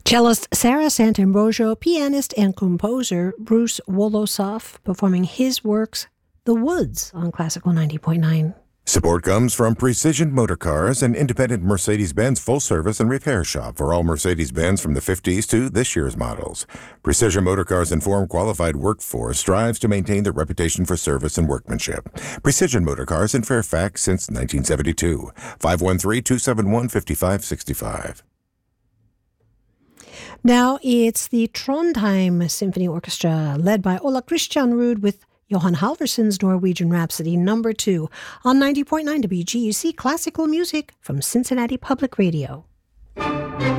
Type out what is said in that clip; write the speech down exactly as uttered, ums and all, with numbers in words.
Cellist Sarah Sant'Ambrogio, pianist and composer Bruce Wolosoff performing his works, The Woods, on Classical ninety point nine. Support comes from Precision Motorcars, an independent Mercedes-Benz full-service and repair shop for all Mercedes-Benz from the fifties to this year's models. Precision Motorcars' informed, qualified workforce strives to maintain their reputation for service and workmanship. Precision Motorcars in Fairfax since nineteen seventy-two. five one three, two seven one, five five six five. Now it's the Trondheim Symphony Orchestra, led by Ola Christian Ruud with Johan Halvorsen's Norwegian Rhapsody number two on ninety point nine W G U C Classical Music from Cincinnati Public Radio.